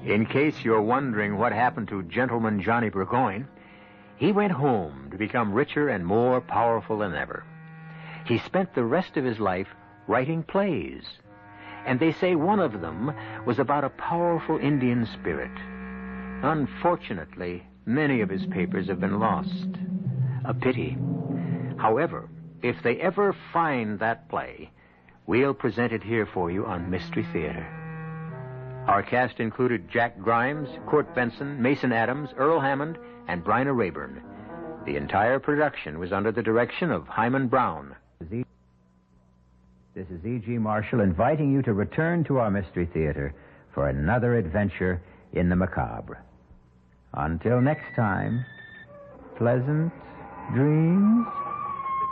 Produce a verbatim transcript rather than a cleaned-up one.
In case you're wondering what happened to Gentleman Johnny Burgoyne, he went home to become richer and more powerful than ever. He spent the rest of his life writing plays, and they say one of them was about a powerful Indian spirit. Unfortunately, many of his papers have been lost. A pity. However, if they ever find that play, we'll present it here for you on Mystery Theater. Our cast included Jack Grimes, Court Benson, Mason Adams, Earl Hammond, and Bryna Rayburn. The entire production was under the direction of Hyman Brown. This is E G. Marshall inviting you to return to our Mystery Theater for another adventure in the macabre. Until next time, pleasant dreams.